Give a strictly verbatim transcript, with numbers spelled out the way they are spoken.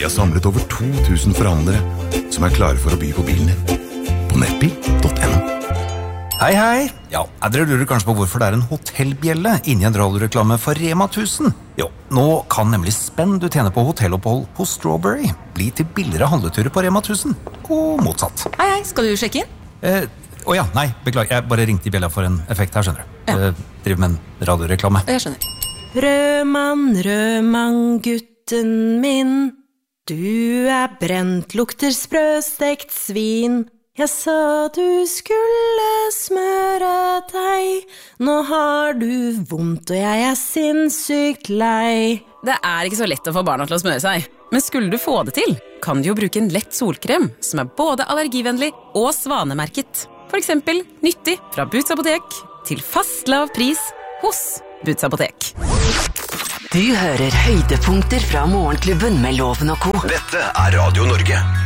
Vi har samlet over to tusen forhandlere som er klare for å by på bilen din. På nettbil punktum no. Hei, hei. Ja, dere lurer kanskje på hvorfor det er en hotellbjelle inni en radioreklame for Rema tusen. Jo, nå kan nemlig spenn du tjener på hotellopphold på Strawberry bli til billigere handleturer på Rema tusen, og motsatt. Hei, hei, skal du sjekke inn? Eh, å ja, nei, beklager, jeg bare ringte i bjella for en effekt her, skjønner du. Ja. Eh, driver med en radioreklame. Jeg skjønner. Rødmann, rødmann, gutten min, du er brent, lukter sprøstekt svin. Jeg sa du skulle smøre deg, nå har du vondt og jeg er sinnssykt lei. Det er ikke så lett å få barna til å smøre seg, men skulle du få det til, kan du jo bruke en lett solkrem som er både allergivennlig og svanemerket. For eksempel nyttig fra Boots Apotek til fast lav pris hos Boots Apotek. Du hører høydepunkter fra Morgenklubben med Loven og Co. Dette er Radio Norge.